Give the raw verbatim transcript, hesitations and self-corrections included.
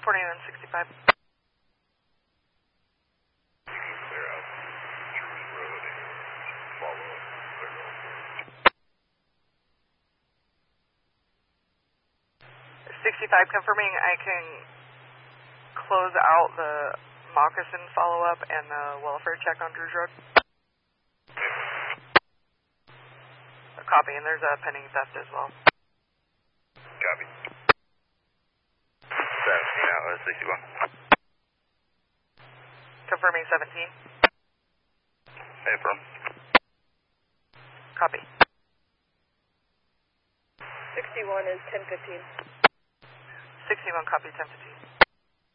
forty-nine sixty-five. sixty-five confirming I can close out the moccasin follow-up and the welfare check on Drew's Road. A copy, and there's a pending theft as well. Copy. seventeen out of sixty-one. Confirming seventeen. Affirm. Copy. sixty-one is ten fifteen. sixty-one copy, ten fifteen.